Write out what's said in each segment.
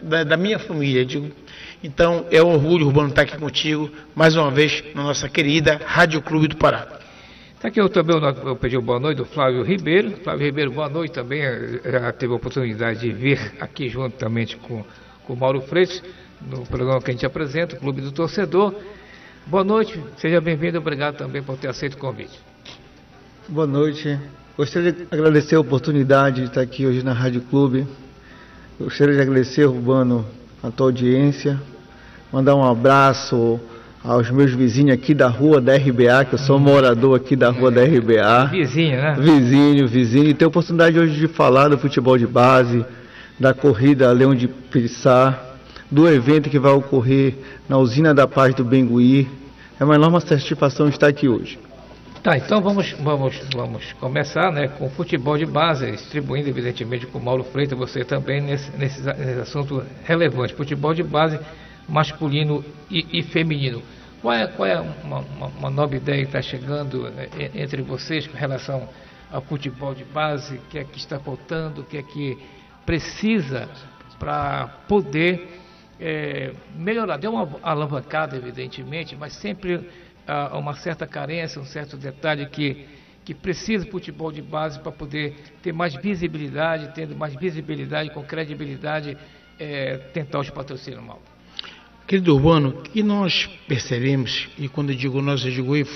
da minha família. Digo. Então, é um orgulho, Urbano, estar aqui contigo, mais uma vez, na nossa querida Rádio Clube do Pará. Está aqui também eu pedi boa noite do Flávio Ribeiro. Flávio Ribeiro, boa noite também. Já teve a oportunidade de vir aqui juntamente com o Mauro Freitas, no programa que a gente apresenta, o Clube do Torcedor. Boa noite, seja bem-vindo, obrigado também por ter aceito o convite. Boa noite, gostaria de agradecer a oportunidade de estar aqui hoje na Rádio Clube. Gostaria de agradecer, Urbano, a tua audiência, mandar um abraço aos meus vizinhos aqui da rua da RBA, que eu sou morador aqui da rua da RBA. Vizinho, né? Vizinho. E ter a oportunidade hoje de falar do futebol de base, da corrida Leão de Pirissá, do evento que vai ocorrer na Usina da Paz do Bengui. É uma enorme satisfação estar aqui hoje. Tá, então vamos começar, né, com o futebol de base, distribuindo evidentemente com o Mauro Freitas, você também nesse assunto relevante, futebol de base masculino e feminino. Qual é uma nova ideia que está chegando entre vocês com relação ao futebol de base? O que é que está faltando? O que é que precisa para poder melhorar? Deu uma alavancada, evidentemente, mas sempre há uma certa carência, um certo detalhe que precisa do futebol de base para poder ter mais visibilidade, tendo mais visibilidade, com credibilidade, tentar os patrocínios, Mauro. Querido Urbano, o que nós percebemos, e quando eu digo nós, eu digo eu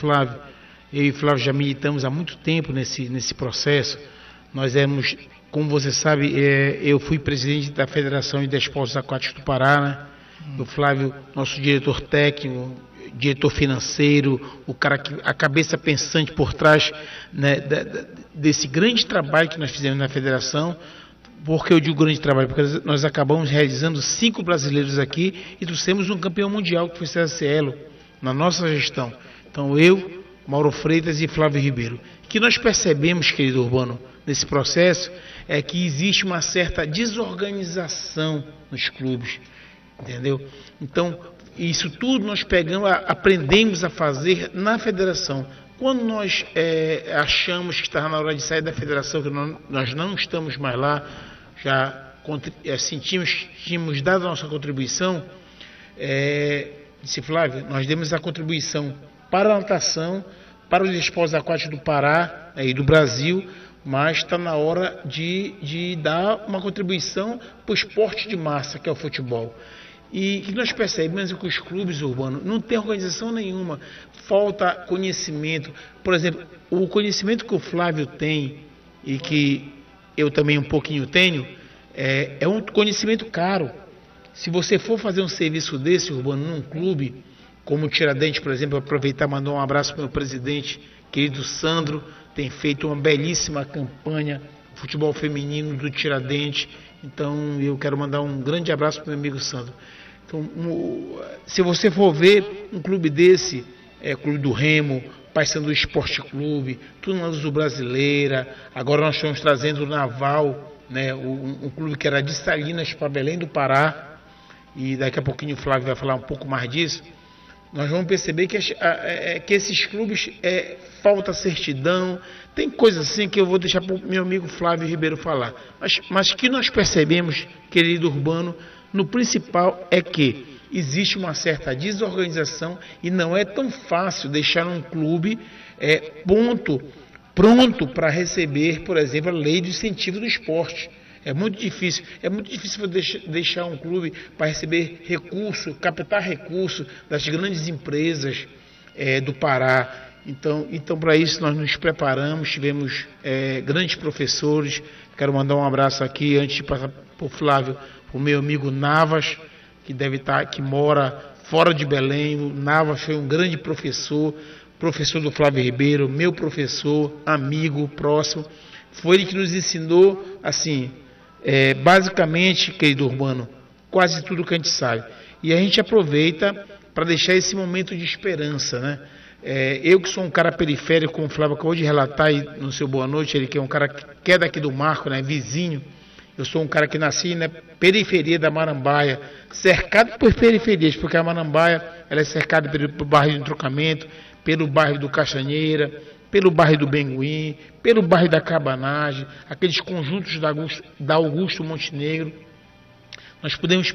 e Flávio já militamos há muito tempo nesse processo. Nós éramos, como você sabe, eu fui presidente da Federação de Esportes Aquáticos do Pará, né? O Flávio, nosso diretor técnico, diretor financeiro, o cara a cabeça pensante por trás, né, desse grande trabalho que nós fizemos na federação. Por que eu digo grande trabalho? Porque nós acabamos realizando 5 brasileiros aqui e trouxemos um campeão mundial, que foi César Cielo, na nossa gestão. Então eu, Mauro Freitas e Flávio Ribeiro. O que nós percebemos, querido Urbano, nesse processo, é que existe uma certa desorganização nos clubes, entendeu? Então, isso tudo nós aprendemos a fazer na federação. Quando nós achamos que estava na hora de sair da federação, que nós não estamos mais lá, já sentimos que tínhamos dado a nossa contribuição, disse Flávio, nós demos a contribuição para a natação, para os esportes aquáticos do Pará e do Brasil, mas está na hora de dar uma contribuição para o esporte de massa, que é o futebol. E que nós percebemos que os clubes urbanos não têm organização nenhuma, falta conhecimento. Por exemplo, o conhecimento que o Flávio tem e que eu também um pouquinho tenho, é um conhecimento caro. Se você for fazer um serviço desse, Urbano, num clube, como o Tiradentes, por exemplo, aproveitar e mandar um abraço para o meu presidente, querido Sandro, tem feito uma belíssima campanha, futebol feminino do Tiradentes. Então eu quero mandar um grande abraço para o meu amigo Sandro. Então, se você for ver um clube desse, Clube do Remo, Paysandu Esporte Clube, Tunanos do Brasileira, agora nós estamos trazendo o Naval, né, um clube que era de Salinas para Belém do Pará, e daqui a pouquinho o Flávio vai falar um pouco mais disso. Nós vamos perceber que esses clubes falta certidão, tem coisas assim que eu vou deixar para o meu amigo Flávio Ribeiro falar. Mas que nós percebemos, querido Urbano, no principal é que existe uma certa desorganização e não é tão fácil deixar um clube pronto para receber, por exemplo, a lei de incentivo do esporte. É muito difícil deixar um clube para receber recurso, captar recurso das grandes empresas do Pará. Então para isso nós nos preparamos, tivemos grandes professores. Quero mandar um abraço aqui, antes de passar para o Flávio, para o meu amigo Navas, que mora fora de Belém. O Navas foi um grande professor do Flávio Ribeiro, meu professor, amigo, próximo. Foi ele que nos ensinou, assim, basicamente, querido Urbano, quase tudo que a gente sabe. E a gente aproveita para deixar esse momento de esperança, né? Eu que sou um cara periférico, como o Flávio acabou de relatar aí no seu Boa Noite, ele que é um cara que é daqui do Marco, né, vizinho. Eu sou um cara que nasci na periferia da Marambaia, cercado por periferias, porque a Marambaia ela é cercada pelo bairro do Entrocamento, pelo bairro do Castanheira, pelo bairro do Bengui, pelo bairro da Cabanagem, aqueles conjuntos da Augusto Montenegro. Nós podemos